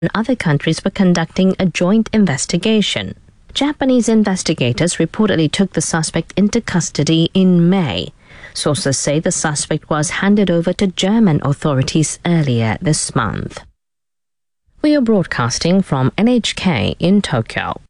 other countries were conducting a joint investigation. Japanese investigators reportedly took the suspect into custody in May. Sources say the suspect was handed over to German authorities earlier this month. We are broadcasting from NHK in Tokyo.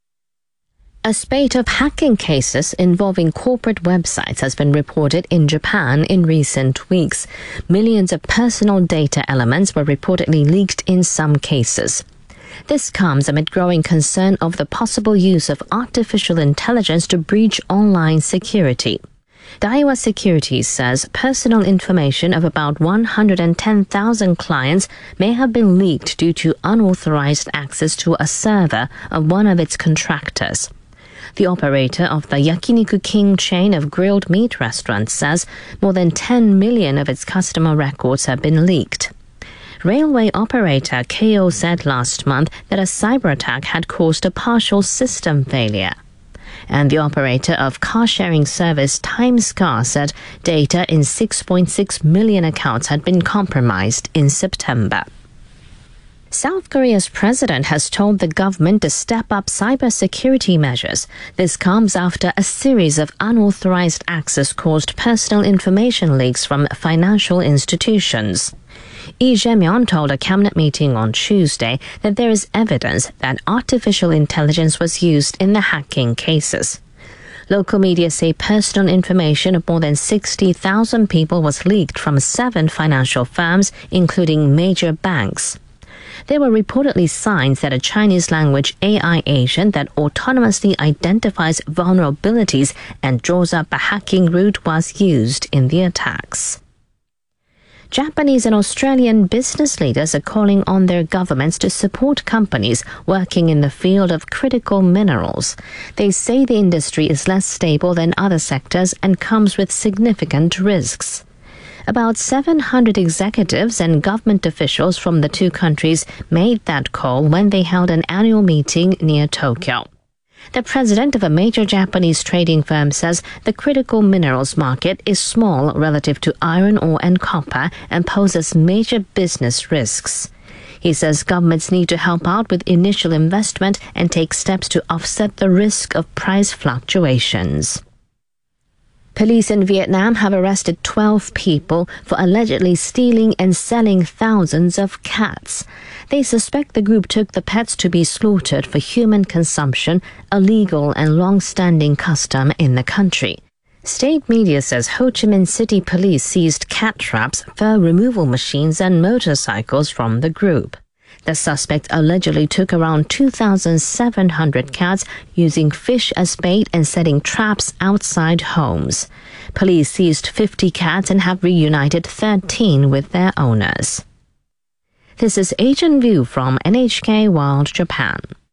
A spate of hacking cases involving corporate websites has been reported in Japan in recent weeks. Millions of personal data elements were reportedly leaked in some cases. This comes amid growing concern of the possible use of artificial intelligence to breach online security. Daiwa Securities says personal information of about 110,000 clients may have been leaked due to unauthorized access to a server of one of its contractors. The operator of the Yakiniku King chain of grilled meat restaurants says more than 10 million of its customer records have been leaked. Railway operator KO said last month that a cyber attack had caused a partial system failure. And the operator of car-sharing service Timescar said data in 6.6 million accounts had been compromised in September. South Korea's president has told the government to step up cybersecurity measures. This comes after a series of unauthorized access caused personal information leaks from financial institutions. Lee Jae-myung told a cabinet meeting on Tuesday that there is evidence that artificial intelligence was used in the hacking cases. Local media say personal information of more than 60,000 people was leaked from 7 financial firms, including major banks. There were reportedly signs that a Chinese-language AI agent that autonomously identifies vulnerabilities and draws up a hacking route was used in the attacks. Japanese and Australian business leaders are calling on their governments to support companies working in the field of critical minerals. They say the industry is less stable than other sectors and comes with significant risks. About 700 executives and government officials from the two countries made that call when they held an annual meeting near Tokyo. The president of a major Japanese trading firm says the critical minerals market is small relative to iron ore and copper and poses major business risks. He says governments need to help out with initial investment and take steps to offset the risk of price fluctuations. Police in Vietnam have arrested 12 people for allegedly stealing and selling thousands of cats. They suspect the group took the pets to be slaughtered for human consumption, a legal and long-standing custom in the country. State media says Ho Chi Minh City police seized cat traps, fur removal machines and motorcycles from the group. The suspect allegedly took around 2,700 cats using fish as bait and setting traps outside homes. Police seized 50 cats and have reunited 13 with their owners. This is Asian View from NHK World Japan.